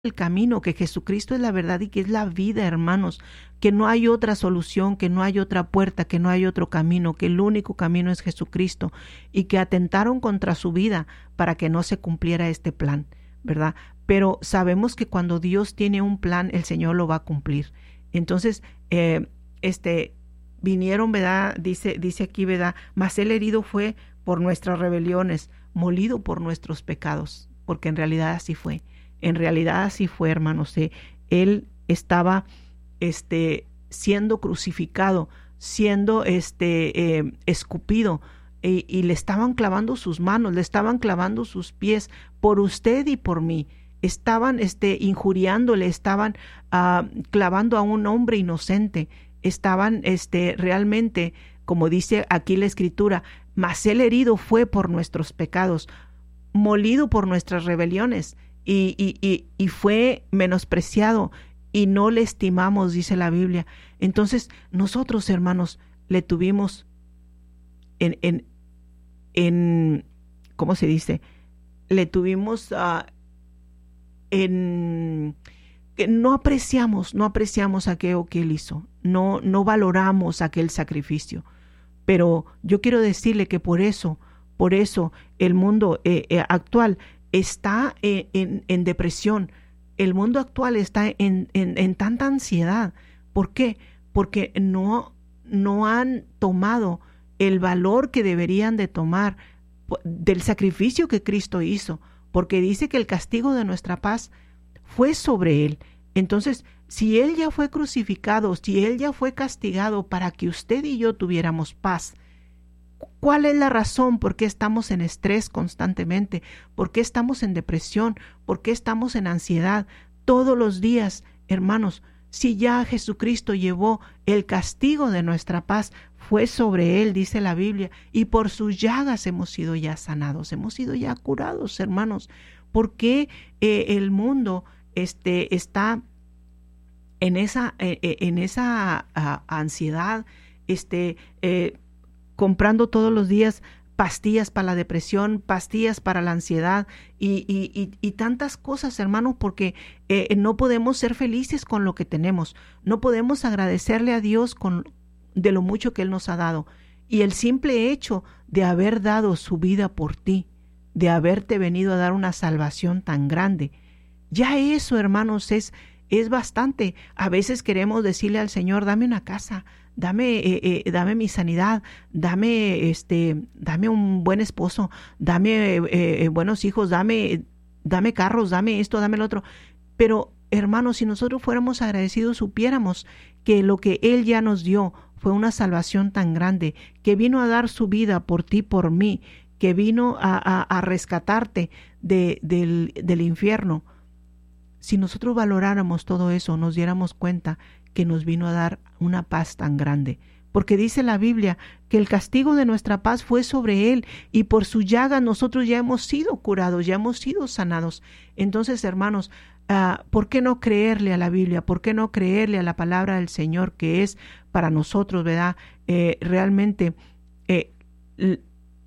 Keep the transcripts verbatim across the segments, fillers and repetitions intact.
el camino, que Jesucristo es la verdad y que es la vida, hermanos, que no hay otra solución, que no hay otra puerta, que no hay otro camino, que el único camino es Jesucristo, y que atentaron contra su vida para que no se cumpliera este plan, ¿verdad? Pero sabemos que cuando Dios tiene un plan, el Señor lo va a cumplir. Entonces, eh, este, vinieron, ¿verdad? Dice, dice aquí, ¿verdad? Mas el herido fue por nuestras rebeliones, molido por nuestros pecados, porque en realidad así fue. En realidad así fue, hermanos. Eh, él estaba este, siendo crucificado, siendo este, eh, escupido, y, y le estaban clavando sus manos, le estaban clavando sus pies por usted y por mí. Estaban este, injuriándole, estaban uh, clavando a un hombre inocente, estaban este, realmente, como dice aquí la Escritura, mas el herido fue por nuestros pecados, molido por nuestras rebeliones. Y, y, y, y fue menospreciado y no le estimamos, dice la Biblia. Entonces nosotros, hermanos, le tuvimos en, en, en ¿cómo se dice? Le tuvimos uh, en que no apreciamos, no apreciamos aquello que él hizo, no, no valoramos aquel sacrificio. Pero yo quiero decirle que por eso, por eso el mundo eh, eh, actual está en, en, en depresión. El mundo actual está en, en, en tanta ansiedad. ¿Por qué? Porque no, no han tomado el valor que deberían de tomar del sacrificio que Cristo hizo, porque dice que el castigo de nuestra paz fue sobre él. Entonces, si él ya fue crucificado, si él ya fue castigado para que usted y yo tuviéramos paz, ¿cuál es la razón por qué estamos en estrés constantemente? ¿Por qué estamos en depresión? ¿Por qué estamos en ansiedad todos los días, hermanos? Si ya Jesucristo llevó el castigo de nuestra paz, fue sobre él, dice la Biblia, y por sus llagas hemos sido ya sanados, hemos sido ya curados, hermanos. ¿Por qué eh, el mundo este, está en esa, eh, en esa uh, ansiedad, este, eh, comprando todos los días pastillas para la depresión, pastillas para la ansiedad y, y, y, y tantas cosas, hermanos, porque eh, no podemos ser felices con lo que tenemos, no podemos agradecerle a Dios con, de lo mucho que Él nos ha dado. Y el simple hecho de haber dado su vida por ti, de haberte venido a dar una salvación tan grande, ya eso, hermanos, es, es bastante. A veces queremos decirle al Señor, dame una casa, dame, eh, eh, dame mi sanidad, dame, este, dame un buen esposo, dame eh, eh, buenos hijos, dame, dame carros, dame esto, dame lo otro. Pero, hermanos, si nosotros fuéramos agradecidos, supiéramos que lo que Él ya nos dio fue una salvación tan grande, que vino a dar su vida por ti, por mí, que vino a, a, a rescatarte de, del, del infierno. Si nosotros valoráramos todo eso, nos diéramos cuenta que nos vino a dar una paz tan grande. Porque dice la Biblia que el castigo de nuestra paz fue sobre Él y por su llaga nosotros ya hemos sido curados, ya hemos sido sanados. Entonces, hermanos, uh, ¿por qué no creerle a la Biblia? ¿Por qué no creerle a la palabra del Señor que es para nosotros, verdad? Eh, realmente eh, el,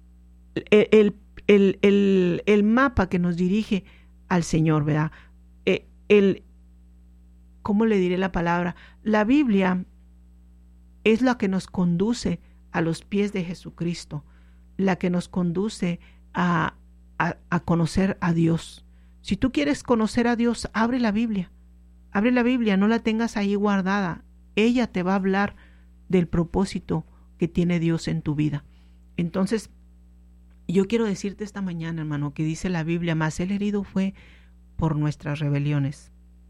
el, el, el, el mapa que nos dirige al Señor, ¿verdad? El, ¿cómo le diré la palabra? La Biblia es la que nos conduce a los pies de Jesucristo, la que nos conduce a, a, a conocer a Dios. Si tú quieres conocer a Dios, abre la Biblia, abre la Biblia, no la tengas ahí guardada. Ella te va a hablar del propósito que tiene Dios en tu vida. Entonces, yo quiero decirte esta mañana, hermano, que dice la Biblia, mas el herido fue por nuestras rebeliones,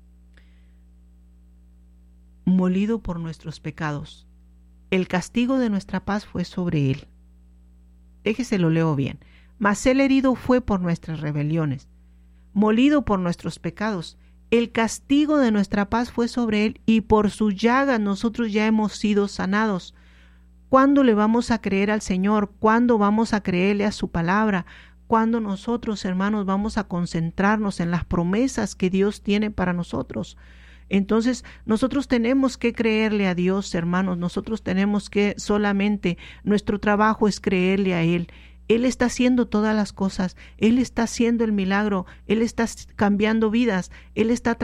molido por nuestros pecados. El castigo de nuestra paz fue sobre él. Déjese, lo leo bien. Mas el herido fue por nuestras rebeliones, molido por nuestros pecados. El castigo de nuestra paz fue sobre él y por su llaga nosotros ya hemos sido sanados. ¿Cuándo le vamos a creer al Señor? ¿Cuándo vamos a creerle a su palabra? Cuando nosotros, hermanos, vamos a concentrarnos en las promesas que Dios tiene para nosotros. Entonces, nosotros tenemos que creerle a Dios, hermanos. Nosotros tenemos que solamente, nuestro trabajo es creerle a Él. Él está haciendo todas las cosas, Él está haciendo el milagro, Él está cambiando vidas, Él está